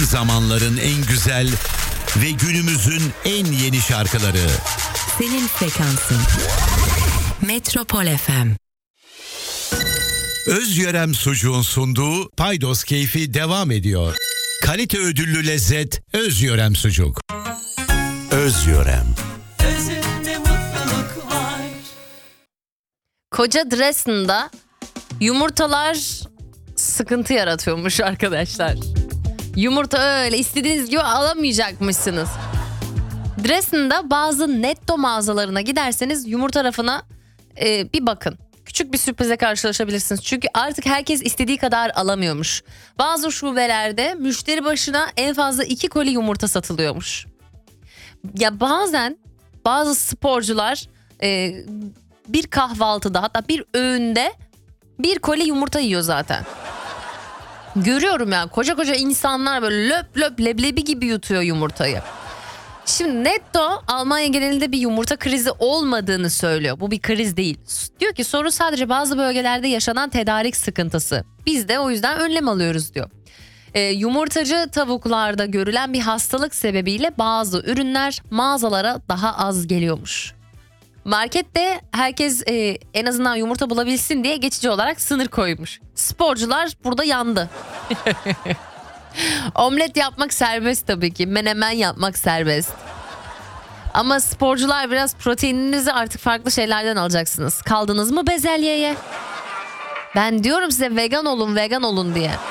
zamanların en güzel ve günümüzün en yeni şarkıları. Senin frekansın. Metropol FM. Özyörem Sucuğun sunduğu Paydos Keyfi devam ediyor. Kalite ödüllü lezzet Özyörem Sucuk. Özyörem. Özünde mutluluk var. Koca Dresden'da yumurtalar sıkıntı yaratıyormuş arkadaşlar. Yumurta öyle istediğiniz gibi alamayacakmışsınız. Dresden'da bazı Netto mağazalarına giderseniz yumurta rafına bir bakın. Küçük bir sürprize karşılaşabilirsiniz. Çünkü artık herkes istediği kadar alamıyormuş. Bazı şubelerde müşteri başına en fazla 2 koli yumurta satılıyormuş. Ya bazen bazı sporcular bir kahvaltıda, hatta bir öğünde 1 koli yumurta yiyor zaten. Görüyorum ya, koca koca insanlar böyle löp löp leblebi gibi yutuyor yumurtayı. Şimdi Netto Almanya genelinde bir yumurta krizi olmadığını söylüyor. Bu bir kriz değil. Diyor ki sorun sadece bazı bölgelerde yaşanan tedarik sıkıntısı. Biz de o yüzden önlem alıyoruz diyor. Yumurtacı tavuklarda görülen bir hastalık sebebiyle bazı ürünler mağazalara daha az geliyormuş. Markette herkes en azından yumurta bulabilsin diye geçici olarak sınır koymuş. Sporcular burada yandı. Omlet yapmak serbest tabii ki. Menemen yapmak serbest. Ama sporcular biraz proteininizi artık farklı şeylerden alacaksınız. Kaldınız mı bezelyeye? Ben diyorum size vegan olun diye.